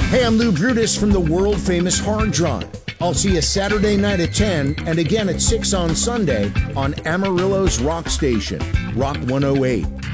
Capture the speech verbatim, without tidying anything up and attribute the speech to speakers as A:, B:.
A: Hey, I'm Lou Brutus from the world-famous Hard Drive. I'll see you Saturday night at ten and again at six on Sunday on Amarillo's Rock Station, Rock one oh eight.